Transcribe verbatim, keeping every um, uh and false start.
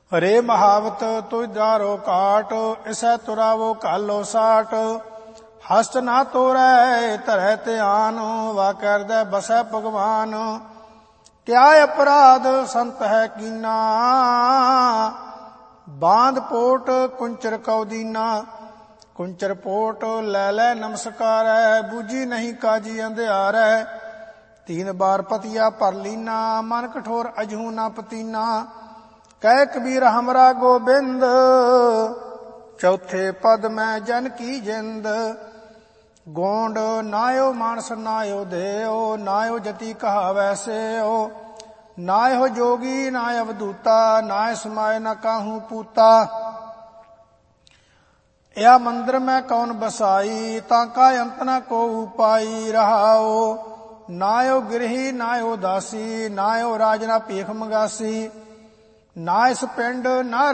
ਰੇ ਮਹਾਵਤ ਤੁਝ ਦਾਰੋ ਕਾਟ, ਇਸੈ ਤੁਰਾਵੋ ਕਾਲੋ ਸਾਟ। ਹਸਤ ਨਾ ਤੋਰੈ ਧਰੈ ਧਿਆਨ, ਵਾ ਕਰਦੈ ਬਸੈ ਭਗਵਾਨ। ਕਿਆ ਅਪਰਾਧ ਸੰਤ ਹੈ ਕੀਨਾ, ਬਾਂਧ ਪੋਟ ਕੁੰਚਰ ਕਉ ਦੀਨਾ। ਕੁੰਚਰ ਪੋਟ ਲੈ ਲੈ ਨਮਸਕਾਰੈ, ਬੂਝੀ ਨਹੀਂ ਕਾਜੀ ਅੰਧਿਆਰੈ। ਤੀਨ ਬਾਰ ਪਤੀਆ ਭਰ ਲੀਨਾ, ਮਨ ਕਠੋਰ ਅਜਹੂ ਨਾ ਪਤੀਨਾ। ਕਹਿ ਕਬੀਰ ਹਮਰਾ ਗੋਬਿੰਦ, ਚੌਥੇ ਪਦ ਮੈਂ ਜਨ ਕੀ ਜਿੰਦ। ਗੋਂਡ ਨਾਇਓ ਮਾਨਸ ਨਾਇਓ ਦੇਓ, ਨਾਇਓ ਜਤੀ ਕਹਾਵੈ ਸੇਓ। ਨਾਇਓ ਜੋਗੀ ਨਾਇ ਅਵਧੂਤਾ, ਨਾਇ ਸਮਾਏ ਨ ਕਾਹੂ ਪੂਤਾ। ਯਾ ਮੰਦਰ ਮੈਂ ਕੌਣ ਬਸਾਈ, ਤਾਂ ਕਾ ਅੰਤ ਨ ਕੋ ਉਪਾਈ। ਰਹਾਓ ਨਾਇਓ ਗ੍ਰਹੀ ਨਾਇਓ ਦਾਸੀ, ਨਾਇਓ ਰਾਜ ਨਾ ਭੀਖ ਮੰਗਾਸੀ। ਨਾ ਇਸ ਪਿੰਡ ਨਾ